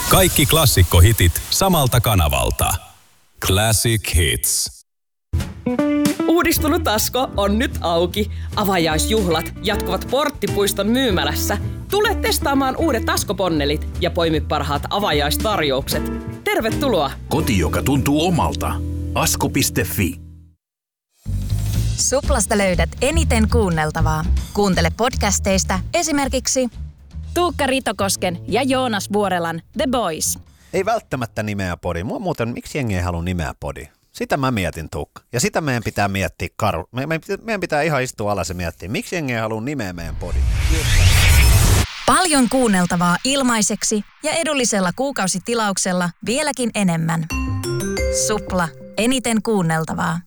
Kaikki klassikkohitit samalta kanavalta. Classic Hits. Uudistunut Asko on nyt auki. Avajaisjuhlat jatkuvat Porttipuiston myymälässä. Tule testaamaan uudet Asko-ponnelit ja poimi parhaat avajaistarjoukset. Tervetuloa! Koti, joka tuntuu omalta. Asko.fi. Suplasta löydät eniten kuunneltavaa. Kuuntele podcasteista esimerkiksi Tuukka Ritokosken ja Joonas Vuorelan The Boys. Ei välttämättä nimeä podi. Mua muuten, miksi jengi ei halua nimeä podi? Sitä mä mietin, Tuukka. Ja sitä meidän pitää miettiä meidän pitää ihan istua alas ja miettiä, miksi jengi ei halua nimeä meidän podi. paljon kuunneltavaa ilmaiseksi ja edullisella kuukausitilauksella vieläkin enemmän. Supla. Eniten kuunneltavaa.